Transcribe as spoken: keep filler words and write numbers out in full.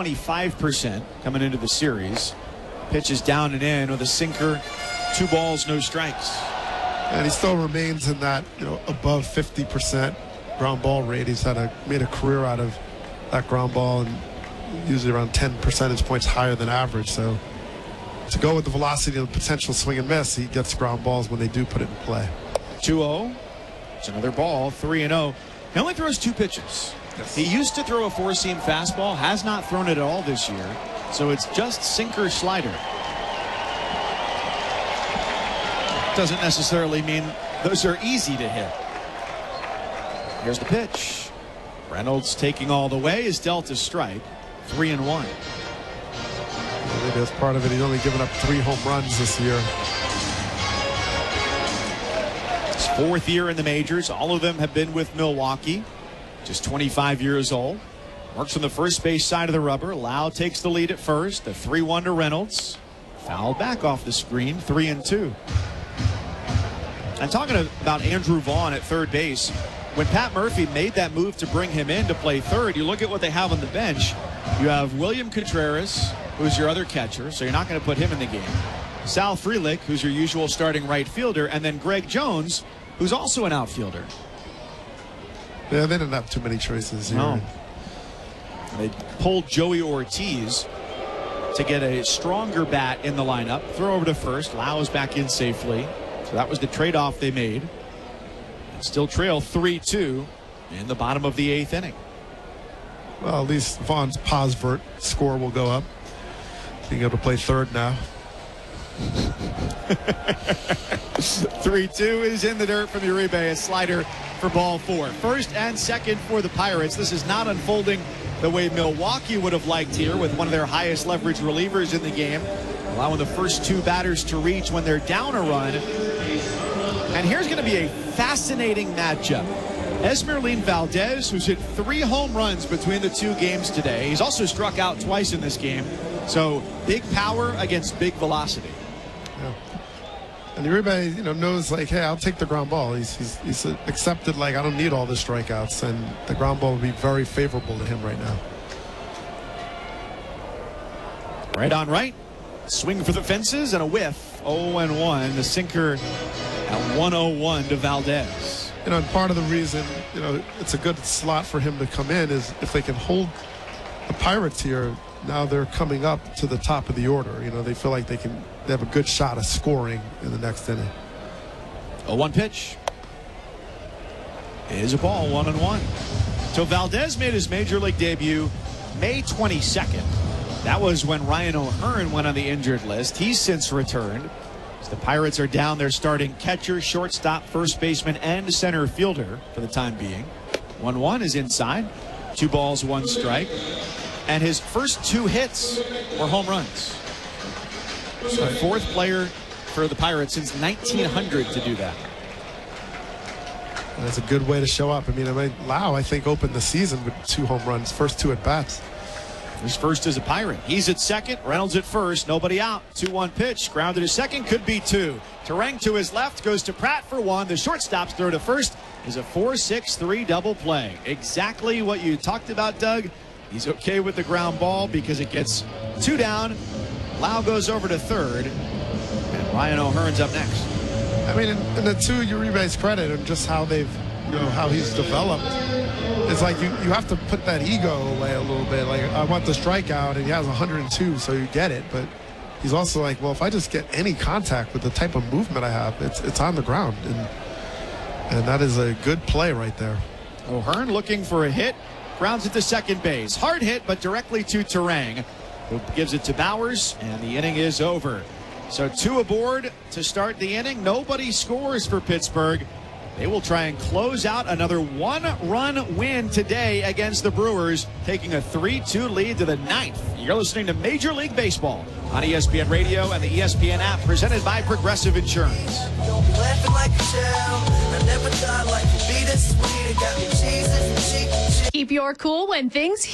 twenty-five percent coming into the series. Pitch is down and in with a sinker, two balls, no strikes. And he still remains in that, you know, above fifty percent ground ball rate. He's had a made a career out of that ground ball, and usually around ten percentage points higher than average. So to go with the velocity of the potential swing and miss, he gets ground balls when they do put it in play. two oh. It's another ball, three and oh. He only throws two pitches. Yes. He used to throw a four-seam fastball, has not thrown it at all this year. So it's just sinker slider. Doesn't necessarily mean those are easy to hit. Here's the pitch. Reynolds taking all the way is dealt a strike. Three and one. Well, maybe that's part of it. He's only given up three home runs this year. His fourth year in the majors. All of them have been with Milwaukee. Just twenty-five years old. Works on the first base side of the rubber. Lau takes the lead at first. The three one to Reynolds. Fouled back off the screen. Three and two. And talking about Andrew Vaughn at third base, when Pat Murphy made that move to bring him in to play third, you look at what they have on the bench. You have William Contreras, who's your other catcher, so you're not going to put him in the game. Sal Frelick, who's your usual starting right fielder, and then Greg Jones, who's also an outfielder. Yeah, they didn't have too many choices here. No. They pulled Joey Ortiz to get a stronger bat in the lineup. Throw over to first. Lau is back in safely. So that was the trade-off they made. Still trail three two in the bottom of the eighth inning. Well, at least Vaughn's Posvert score will go up. Being able to play third now. three two is in the dirt from Uribe. A slider for ball four. First and second for the Pirates. This is not unfolding the way Milwaukee would have liked here, with one of their highest leverage relievers in the game, allowing the first two batters to reach when they're down a run. And here's going to be a fascinating matchup. Esmeralin Valdez, who's hit three home runs between the two games today. He's also struck out twice in this game. So big power against big velocity. Yeah. And Uribe, you know, knows, like, hey, I'll take the ground ball. He's, he's, he's accepted, like, I don't need all the strikeouts, and the ground ball would be very favorable to him right now. Right on right. Swing for the fences and a whiff. oh and one. The sinker at one oh one to Valdez. You know, and part of the reason, you know, it's a good slot for him to come in is if they can hold the Pirates here. Now they're coming up to the top of the order. You know, they feel like they can, they have a good shot of scoring in the next inning. oh one pitch is a ball, one and one. So Valdez made his major league debut May twenty-second. That was when Ryan O'Hearn went on the injured list. He's since returned. So the Pirates are down their starting catcher, shortstop, first baseman, and center fielder for the time being. one one is inside. Two balls, one strike. And his first two hits were home runs. So fourth player for the Pirates since nineteen hundred to do that. And that's a good way to show up. I mean, I mean, Lau, I think, opened the season with two home runs, first two at bats. His first is a Pirate. He's at second. Reynolds at first. Nobody out. two one pitch. Grounded to second. Could be two. Terang to his left. Goes to Pratt for one. The shortstop's throw to first is a four six three double play. Exactly what you talked about, Doug. He's okay with the ground ball because it gets two down. Lau goes over to third. And Ryan O'Hearn's up next. I mean, and, and the two Uribe's credit and just how they've, you know, how he's developed. It's like you, you have to put that ego away a little bit. Like, I want the strikeout, and he has one hundred two, so you get it. But he's also like, well, if I just get any contact with the type of movement I have, it's it's on the ground. And, and that is a good play right there. O'Hearn looking for a hit. Grounds it to second base. Hard hit, but directly to Terang, who gives it to Bowers, and the inning is over. So two aboard to start the inning. Nobody scores for Pittsburgh. They will try and close out another one-run win today against the Brewers, taking a three two lead to the ninth. You're listening to Major League Baseball on E S P N Radio and the E S P N app, presented by Progressive Insurance. Don't be laughing like a child. I never thought life would be this sweet. It got me cheesing and cheek. Keep your cool when things